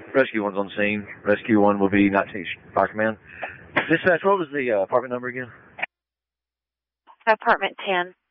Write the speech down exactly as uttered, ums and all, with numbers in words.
Rescue one's on scene. Rescue one will be nineteen Fire Command. Dispatch, what was the uh, apartment number again? Apartment ten.